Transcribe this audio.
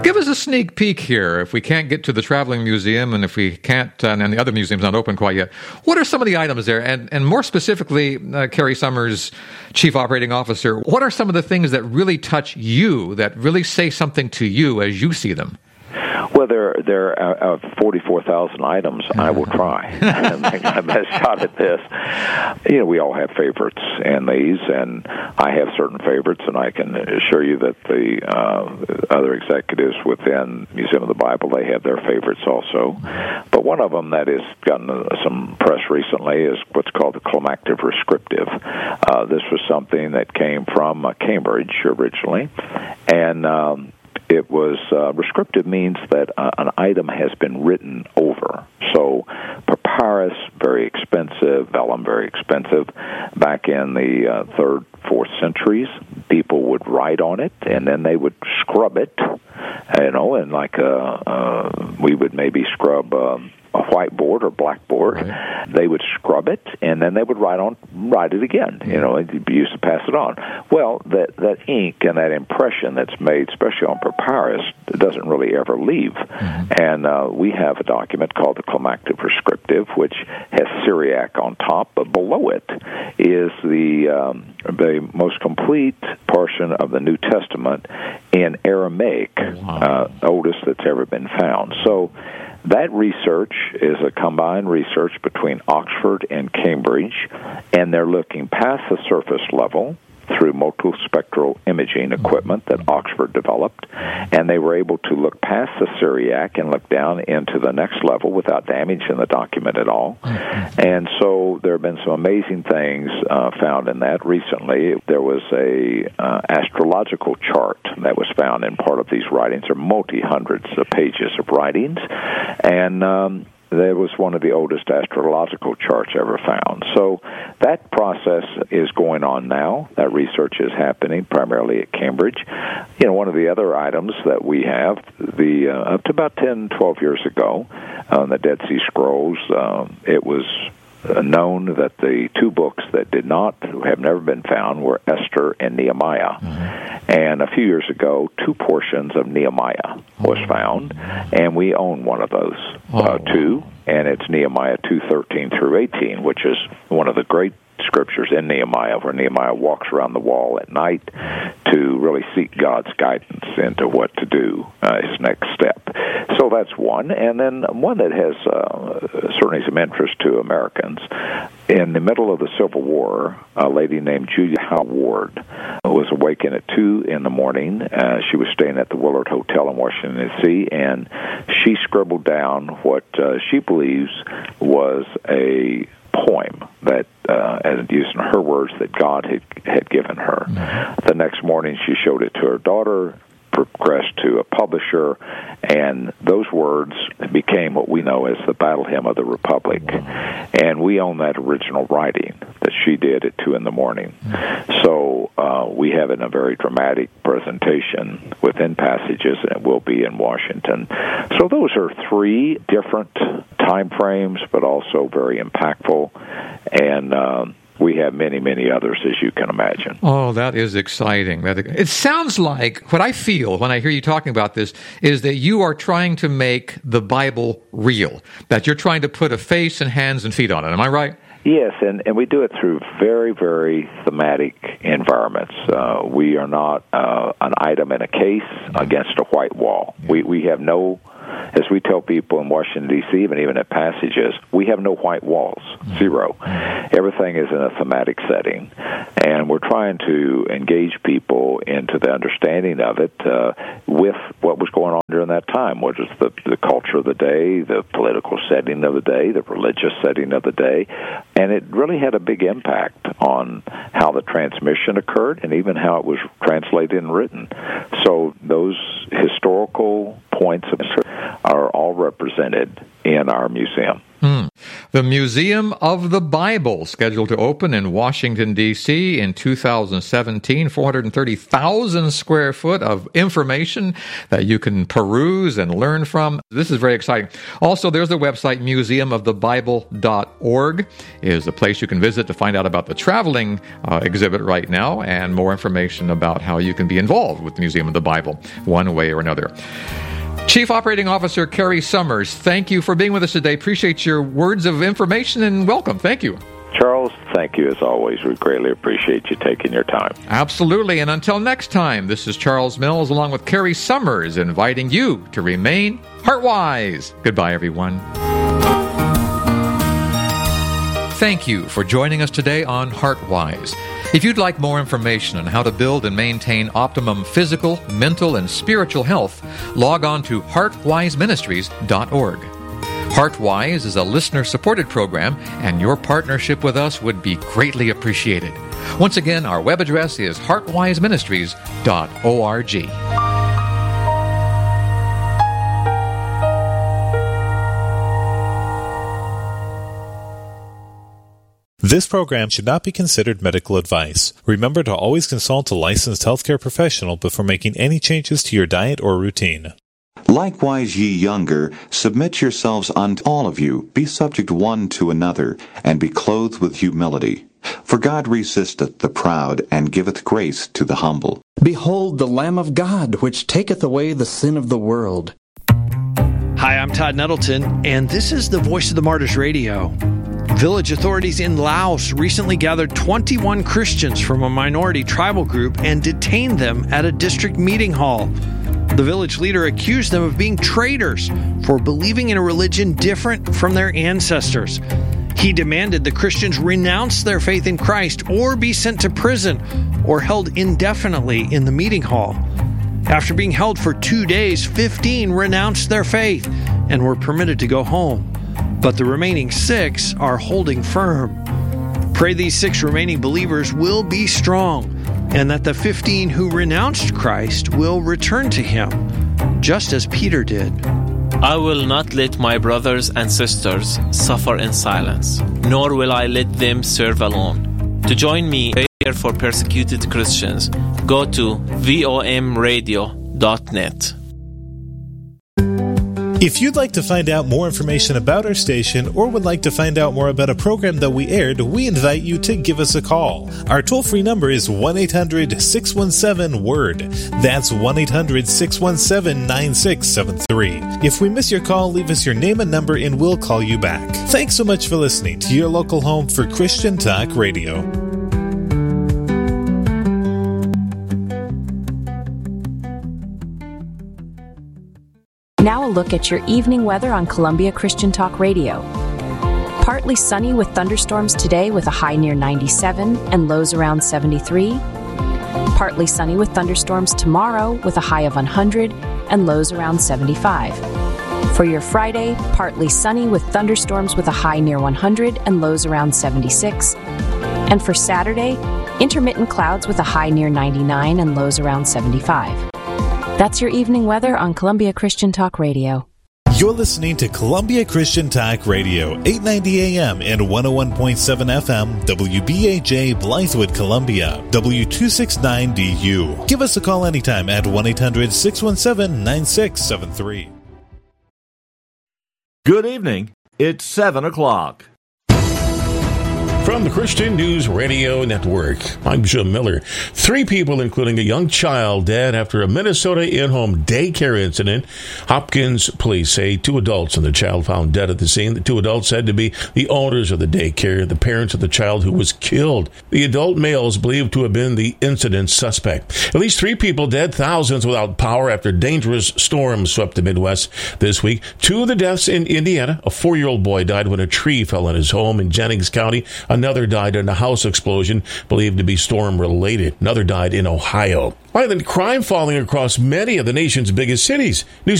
Give us a sneak peek here. If we can't get to the Traveling Museum, and if we can't, and the other museum's not open quite yet, what are some of the items there? And more specifically, Carrie Summers, Chief Operating Officer, what are some of the things that really touch you, that really say something to you as you see them? Well, there are 44,000 items. I will try and make my best shot at this. You know, we all have favorites in these, and I have certain favorites, and I can assure you that the other executives within Museum of the Bible, they have their favorites also. But one of them that has gotten some press recently is what's called the climactive rescriptive. This was something that came from Cambridge originally, and it was prescriptive means that an item has been written over. So papyrus, very expensive, vellum, very expensive. Back in the 3rd, 4th centuries, people would write on it, and then they would scrub it, you know, and like we would maybe scrub a whiteboard or blackboard. Right. They would scrub it, and then they would write it again. You know, it'd be used to pass it on. Well, that ink and that impression that's made, especially on papyrus, doesn't really ever leave. Mm-hmm. And we have a document called the climactive prescriptive, which has Syriac on top, but below it is the most complete portion of the New Testament in Aramaic, oldest that's ever been found. So that research is a combined research between Oxford and Cambridge, and they're looking past the surface level through multispectral imaging equipment that Oxford developed, and they were able to look past the Syriac and look down into the next level without damaging the document at all. And so there have been some amazing things found in that. Recently, there was a astrological chart that was found in part of these writings. There are multi-hundreds of pages of writings, and there was one of the oldest astrological charts ever found. So that process is going on now. That research is happening primarily at Cambridge. You know, one of the other items that we have, up to about 10, 12 years ago, the Dead Sea Scrolls, it was known that the two books that have never been found were Esther and Nehemiah. Mm-hmm. And a few years ago, 2 portions of Nehemiah was found, and we own one of those, two, and it's Nehemiah 2:13 through 18, which is one of the great scriptures in Nehemiah, where Nehemiah walks around the wall at night to really seek God's guidance into what to do, his next step. So that's one. And then one that has certainly some interest to Americans. In the middle of the Civil War, a lady named Julia Howard was awakened at 2 in the morning. She was staying at the Willard Hotel in Washington, D.C., and she scribbled down what she believes was a poem that, and using her words, that God had given her. Mm-hmm. The next morning, she showed it to her daughter, progressed to a publisher, and those words became what we know as the Battle Hymn of the Republic. Mm-hmm. And we own that original writing that she did at 2 in the morning. Mm-hmm. So we have it in a very dramatic presentation within Passages, and it will be in Washington. So those are 3 different time frames, but also very impactful. And we have many, many others, as you can imagine. Oh, that is exciting. It sounds like, what I feel when I hear you talking about this, is that you are trying to make the Bible real, that you're trying to put a face and hands and feet on it. Am I right? Yes, and we do it through very, very thematic environments. We are not an item in a case against a white wall. We have no, as we tell people in Washington, D.C., even at Passages, we have no white walls, 0. Everything is in a thematic setting, and we're trying to engage people into the understanding of it with what was going on during that time, what is the culture of the day, the political setting of the day, the religious setting of the day, and it really had a big impact on how the transmission occurred and even how it was translated and written. So those historical points of are all represented in our museum. The Museum of the Bible, scheduled to open in Washington, D.C. in 2017. 430,000 square foot of information that you can peruse and learn from. This is very exciting. Also, there's the website museumofthebible.org is the place you can visit to find out about the traveling exhibit right now and more information about how you can be involved with the Museum of the Bible one way or another. Chief Operating Officer Kerry Summers, thank you for being with us today. Appreciate your words of information and welcome. Thank you. Charles, thank you as always. We greatly appreciate you taking your time. Absolutely. And until next time, this is Charles Mills along with Kerry Summers inviting you to remain heart-wise. Goodbye, everyone. Thank you for joining us today on Heartwise. If you'd like more information on how to build and maintain optimum physical, mental, and spiritual health, log on to heartwiseministries.org. Heartwise is a listener-supported program, and your partnership with us would be greatly appreciated. Once again, our web address is heartwiseministries.org. This program should not be considered medical advice. Remember to always consult a licensed healthcare professional before making any changes to your diet or routine. Likewise, ye younger, submit yourselves unto all of you, be subject one to another, and be clothed with humility. For God resisteth the proud, and giveth grace to the humble. Behold the Lamb of God, which taketh away the sin of the world. Hi, I'm Todd Nettleton, and this is the Voice of the Martyrs Radio. Village authorities in Laos recently gathered 21 Christians from a minority tribal group and detained them at a district meeting hall. The village leader accused them of being traitors for believing in a religion different from their ancestors. He demanded the Christians renounce their faith in Christ or be sent to prison or held indefinitely in the meeting hall. After being held for 2 days, 15 renounced their faith and were permitted to go home. But the remaining 6 are holding firm. Pray these 6 remaining believers will be strong, and that the 15 who renounced Christ will return to Him, just as Peter did. I will not let my brothers and sisters suffer in silence, nor will I let them serve alone. To join me in prayer for persecuted Christians, go to vomradio.net. If you'd like to find out more information about our station or would like to find out more about a program that we aired, we invite you to give us a call. Our toll-free number is 1-800-617-WORD. That's 1-800-617-9673. If we miss your call, leave us your name and number and we'll call you back. Thanks so much for listening to your local home for Christian Talk Radio. Now a look at your evening weather on Columbia Christian Talk Radio. Partly sunny with thunderstorms today with a high near 97 and lows around 73. Partly sunny with thunderstorms tomorrow with a high of 100 and lows around 75. For your Friday, partly sunny with thunderstorms with a high near 100 and lows around 76. And for Saturday, intermittent clouds with a high near 99 and lows around 75. That's your evening weather on Columbia Christian Talk Radio. You're listening to Columbia Christian Talk Radio, 890 AM and 101.7 FM, WBAJ Blythewood, Columbia, W269DU. Give us a call anytime at 1-800-617-9673. Good evening. It's 7 o'clock. From the Christian News Radio Network, I'm Jim Miller. 3 people, including a young child, dead after a Minnesota in-home daycare incident. Hopkins police say 2 adults and the child found dead at the scene. The 2 adults said to be the owners of the daycare, the parents of the child who was killed. The adult males believed to have been the incident suspect. At least 3 people dead, thousands without power after dangerous storms swept the Midwest this week. 2 of the deaths in Indiana. A 4-year-old boy died when a tree fell on his home in Jennings County. Another died in a house explosion believed to be storm-related. Another died in Ohio. Violent crime falling across many of the nation's biggest cities. News